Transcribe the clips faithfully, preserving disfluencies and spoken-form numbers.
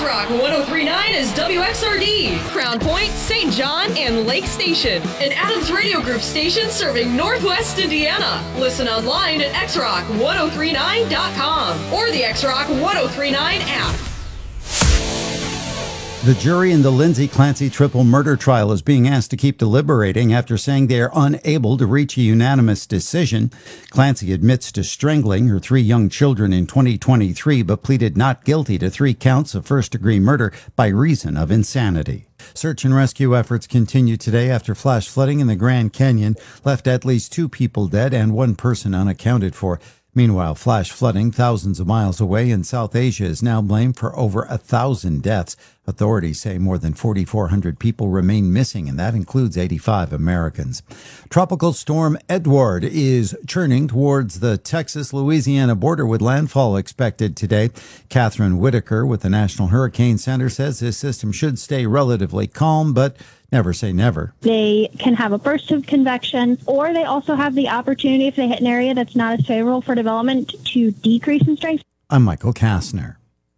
X-Rock one oh three point nine is W X R D, Crown Point, Saint John, and Lake Station. An Adams Radio Group station serving Northwest Indiana. Listen online at X Rock ten thirty-nine dot com or the X Rock ten thirty-nine app. The jury in the Lindsay Clancy triple murder trial is being asked to keep deliberating after saying they are unable to reach a unanimous decision. Clancy admits to strangling her three young children in twenty twenty-three, but pleaded not guilty to three counts of first-degree murder by reason of insanity. Search and rescue efforts continue today after flash flooding in the Grand Canyon left at least two people dead and one person unaccounted for. Meanwhile, flash flooding thousands of miles away in South Asia is now blamed for over a thousand deaths. Authorities say more than forty-four hundred people remain missing, and that includes eighty-five Americans. Tropical storm Edward is churning towards the Texas-Louisiana border with landfall expected today. Catherine Whitaker with the National Hurricane Center says this system should stay relatively calm, but never say never. They can have a burst of convection, or they also have the opportunity, if they hit an area that's not as favorable for development, to decrease in strength. I'm Michael Kastner.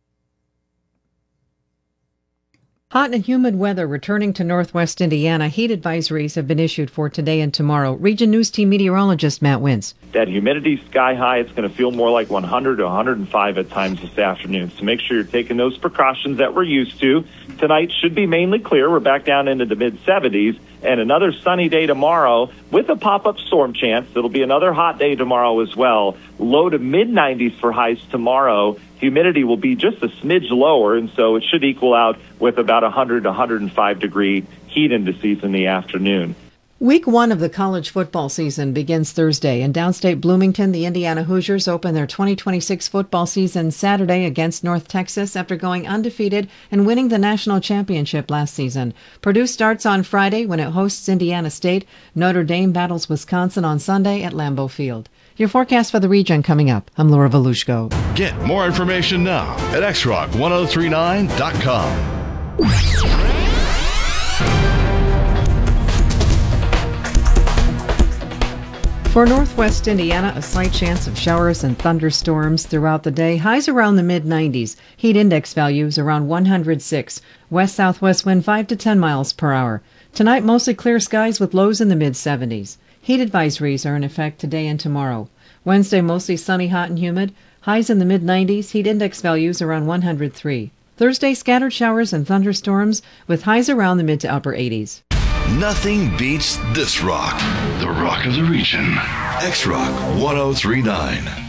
Hot and humid weather returning to northwest Indiana. Heat advisories have been issued for today and tomorrow. Region News Team meteorologist Matt Wins. That humidity sky high. It's going to feel more like one hundred to one hundred five at times this afternoon. So make sure you're taking those precautions that we're used to. Tonight should be mainly clear. We're back down into the mid seventies. And another sunny day tomorrow with a pop-up storm chance. It'll be another hot day tomorrow as well. Low to mid nineties for highs tomorrow. Humidity will be just a smidge lower, and so it should equal out with about one hundred to one hundred five degree heat indices in the afternoon. Week one of the college football season begins Thursday. In downstate Bloomington, the Indiana Hoosiers open their twenty twenty-six football season Saturday against North Texas after going undefeated and winning the national championship last season. Purdue starts on Friday when it hosts Indiana State. Notre Dame battles Wisconsin on Sunday at Lambeau Field. Your forecast for the region coming up. I'm Laura Volushko. Get more information now at X Rock ten thirty-nine dot com. For northwest Indiana, a slight chance of showers and thunderstorms throughout the day. Highs around the mid nineties. Heat index values around one hundred six. West-southwest wind five to ten miles per hour. Tonight, mostly clear skies with lows in the mid seventies. Heat advisories are in effect today and tomorrow. Wednesday, mostly sunny, hot, and humid. Highs in the mid nineties. Heat index values around one hundred three. Thursday, scattered showers and thunderstorms with highs around the mid to upper eighties. Nothing beats this rock. The rock of the region. X Rock ten thirty-nine.